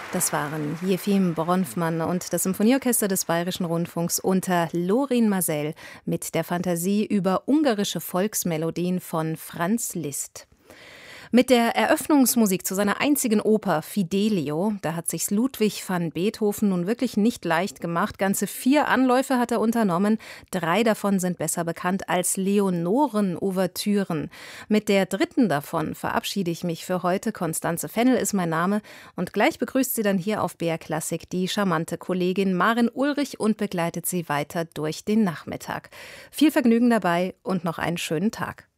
Das waren Jefim Bronfmann und das Symphonieorchester des Bayerischen Rundfunks unter Lorin Maazel mit der Fantasie über ungarische Volksmelodien von Franz Liszt. Mit der Eröffnungsmusik zu seiner einzigen Oper Fidelio, da hat sich's Ludwig van Beethoven nun wirklich nicht leicht gemacht. Ganze 4 Anläufe hat er unternommen. 3 davon sind besser bekannt als Leonoren-Ouvertüren. Mit der 3. davon verabschiede ich mich für heute. Constanze Fennel ist mein Name. Und gleich begrüßt sie dann hier auf BR Klassik die charmante Kollegin Maren Ulrich und begleitet sie weiter durch den Nachmittag. Viel Vergnügen dabei und noch einen schönen Tag.